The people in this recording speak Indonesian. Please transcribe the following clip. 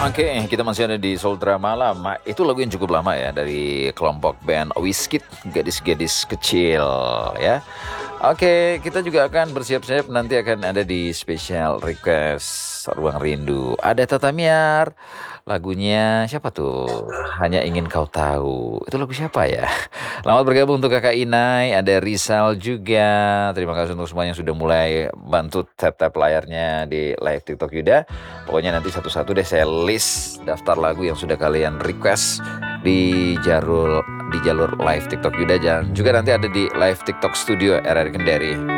Oke, kita masih ada di Sultra Malam. Itu lagu yang cukup lama ya dari kelompok band Wizkid, gadis-gadis kecil ya. Oke, kita juga akan bersiap-siap nanti akan ada di special request Ruang Rindu. Ada Tatamiar, lagunya siapa tuh? Hanya Ingin Kau Tahu. Itu lagu siapa ya? Selamat bergabung untuk Kakak Inai, ada Rizal juga. Terima kasih untuk semuanya yang sudah mulai bantu tap-tap layarnya di live TikTok Yuda. Pokoknya nanti satu-satu deh saya list daftar lagu yang sudah kalian request di jalur live TikTok Yuda, dan juga nanti ada di live TikTok Studio RRI Kendari.